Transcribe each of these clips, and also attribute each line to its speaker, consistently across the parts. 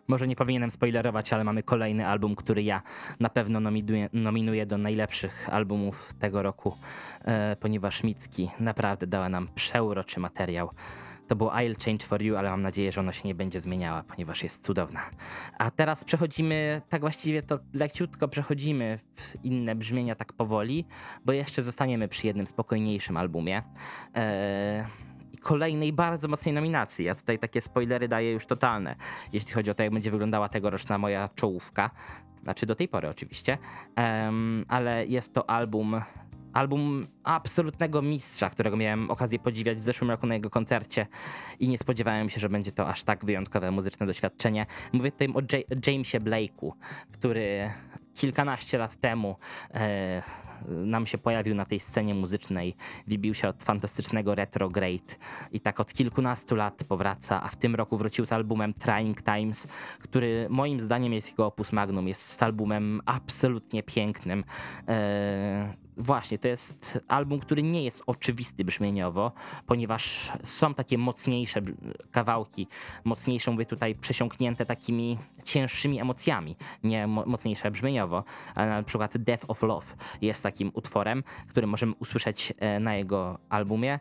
Speaker 1: Może nie powinienem spoilerować, ale mamy kolejny album, który ja na pewno nominuję do najlepszych albumów tego roku, ponieważ Mitski naprawdę dała nam przeuroczy materiał. To było I'll Change For You, ale mam nadzieję, że ona się nie będzie zmieniała, ponieważ jest cudowna. A teraz przechodzimy, tak właściwie to leciutko przechodzimy w inne brzmienia tak powoli, bo jeszcze zostaniemy przy jednym spokojniejszym albumie. I kolejnej bardzo mocnej nominacji. Ja tutaj takie spoilery daję już totalne, jeśli chodzi o to, jak będzie wyglądała tegoroczna moja czołówka. Znaczy do tej pory oczywiście. Ale jest to album absolutnego mistrza, którego miałem okazję podziwiać w zeszłym roku na jego koncercie i nie spodziewałem się, że będzie to aż tak wyjątkowe muzyczne doświadczenie. Mówię tutaj o Jamesie Blake'u, który kilkanaście lat temu nam się pojawił na tej scenie muzycznej, wybił się od fantastycznego Retrograde i tak od kilkunastu lat powraca, a w tym roku wrócił z albumem Trying Times, który moim zdaniem jest jego opus magnum, jest albumem absolutnie pięknym. Właśnie, to jest album, który nie jest oczywisty brzmieniowo, ponieważ są takie mocniejsze kawałki, mocniejsze, mówię tutaj, przesiąknięte takimi cięższymi emocjami, nie mocniejsze brzmieniowo, ale na przykład Death of Love jest takim utworem, który możemy usłyszeć na jego albumie.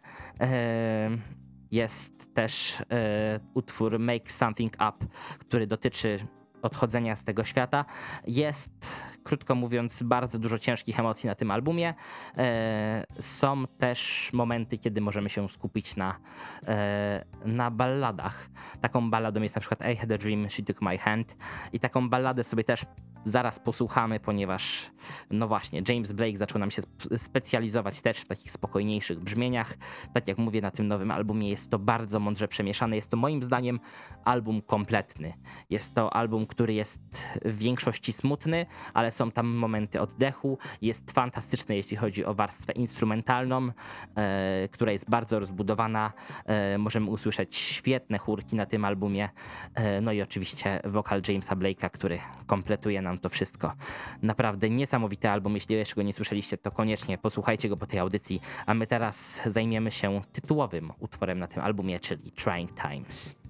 Speaker 1: Jest też utwór Make Something Up, który dotyczy odchodzenia z tego świata. Jest, krótko mówiąc, bardzo dużo ciężkich emocji na tym albumie. Są też momenty, kiedy możemy się skupić na balladach. Taką balladą jest na przykład I Had a Dream, She Took My Hand i taką balladę sobie też zaraz posłuchamy, ponieważ no właśnie, James Blake zaczął nam się specjalizować też w takich spokojniejszych brzmieniach. Tak jak mówię, na tym nowym albumie jest to bardzo mądrze przemieszane. Jest to moim zdaniem album kompletny. Jest to album, który jest w większości smutny, ale są tam momenty oddechu. Jest fantastyczny, jeśli chodzi o warstwę instrumentalną, która jest bardzo rozbudowana. Możemy usłyszeć świetne chórki na tym albumie. No i oczywiście wokal Jamesa Blake'a, który kompletuje nam to wszystko. Naprawdę niesamowity album. Jeśli jeszcze go nie słyszeliście, to koniecznie posłuchajcie go po tej audycji. A my teraz zajmiemy się tytułowym utworem na tym albumie, czyli Trying Times.